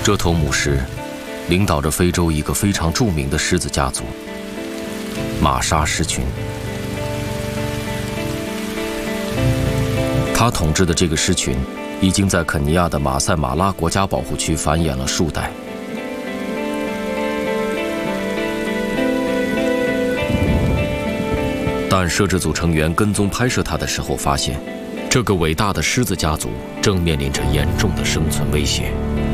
这头母狮领导着非洲一个非常著名的狮子家族——玛莎狮群。他统治的这个狮群已经在肯尼亚的马赛马拉国家保护区繁衍了数代。但摄制组成员跟踪拍摄他的时候发现，这个伟大的狮子家族正面临着严重的生存威胁。